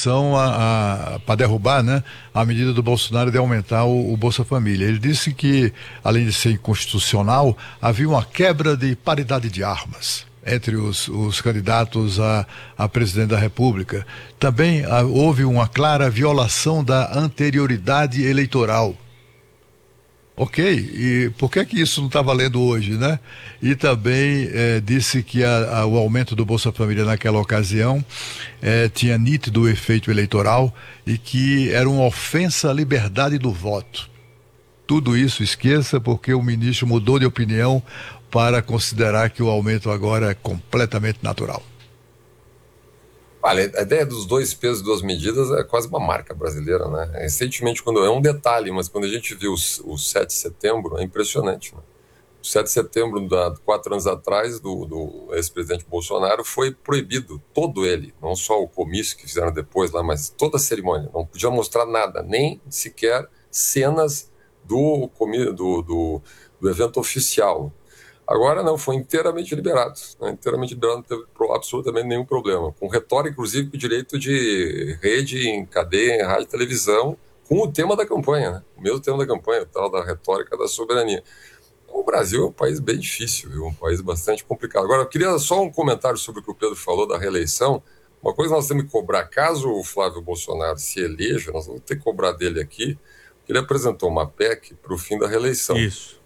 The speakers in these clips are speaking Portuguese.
oposição para derrubar, né, a medida do Bolsonaro de aumentar o Bolsa Família. Ele disse que, além de ser inconstitucional, havia uma quebra de paridade de armas entre os candidatos a presidente da República. Também houve uma clara violação da anterioridade eleitoral. Ok, e por que isso não está valendo hoje, né? E também disse que o aumento do Bolsa Família naquela ocasião tinha nítido efeito eleitoral e que era uma ofensa à liberdade do voto. Tudo isso esqueça, porque o ministro mudou de opinião para considerar que o aumento agora é completamente natural. Olha, a ideia dos 2 pesos e 2 medidas é quase uma marca brasileira, né? Recentemente, é um detalhe, mas quando a gente viu o 7 de setembro, é impressionante, né? O 7 de setembro, 4 anos atrás, do ex-presidente Bolsonaro, foi proibido, todo ele, não só o comício que fizeram depois lá, mas toda a cerimônia. Não podia mostrar nada, nem sequer cenas do evento oficial. Agora não, foi inteiramente liberado, né? Inteiramente liberado, não teve absolutamente nenhum problema. Com retórica, inclusive, com direito de rede em cadeia, em rádio e televisão, com o tema da campanha, né? O mesmo tema da campanha, o tal da retórica da soberania. O Brasil é um país bem difícil, viu? Um país bastante complicado. Agora, eu queria só um comentário sobre o que o Pedro falou da reeleição. Uma coisa nós temos que cobrar, caso o Flávio Bolsonaro se eleja, nós vamos ter que cobrar dele aqui, que ele apresentou uma PEC para o fim da reeleição. Isso.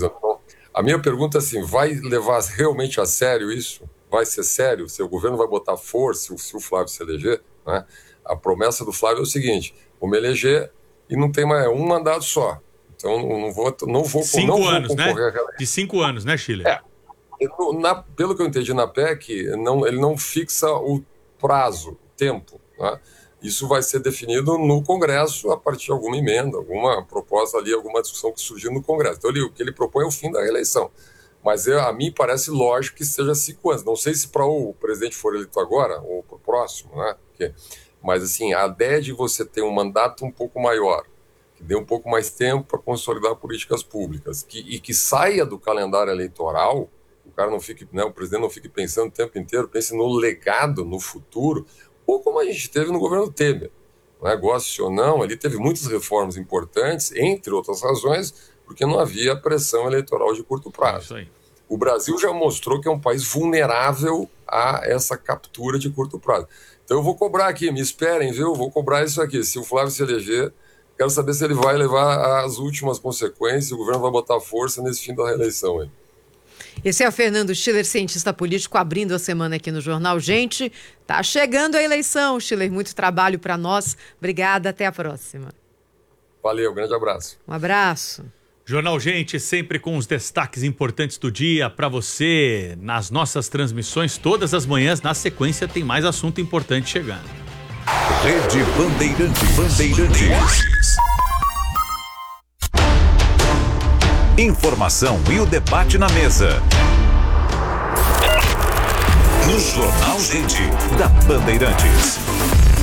A minha pergunta é assim, vai levar realmente a sério isso? Vai ser sério? Se o governo vai botar força, se o Flávio se eleger, né? A promessa do Flávio é o seguinte, vou me eleger e não tem mais um mandato só. Então não vou 5 anos, concorrer né? De 5 anos, né, Schiller? Pelo que eu entendi na PEC, ele não fixa o prazo, o tempo, né? Isso vai ser definido no Congresso a partir de alguma emenda, alguma proposta ali, alguma discussão que surgiu no Congresso. Então, o que ele propõe é o fim da reeleição. Mas a mim parece lógico que seja 5 anos. Não sei se para o presidente for eleito agora ou para o próximo, né? Mas, assim, a ideia de você ter um mandato um pouco maior, que dê um pouco mais tempo para consolidar políticas públicas, e que saia do calendário eleitoral, o cara não fique, né, o presidente não fique pensando o tempo inteiro, pense no legado, no futuro, ou como a gente teve no governo Temer, né? Goste ou não, ele teve muitas reformas importantes, entre outras razões, porque não havia pressão eleitoral de curto prazo. Isso aí. O Brasil já mostrou que é um país vulnerável a essa captura de curto prazo. Então eu vou cobrar aqui, me esperem, viu? Eu vou cobrar isso aqui. Se o Flávio se eleger, quero saber se ele vai levar as últimas consequências, o governo vai botar força nesse fim da reeleição aí. Esse é o Fernando Schiller, cientista político, abrindo a semana aqui no Jornal. Gente, tá chegando a eleição, Schiller. Muito trabalho para nós. Obrigada, até a próxima. Valeu, grande abraço. Um abraço. Jornal Gente, sempre com os destaques importantes do dia para você nas nossas transmissões todas as manhãs. Na sequência tem mais assunto importante chegando. Rede Bandeirantes. Informação e o debate na mesa. No Jornal Gente, da Bandeirantes.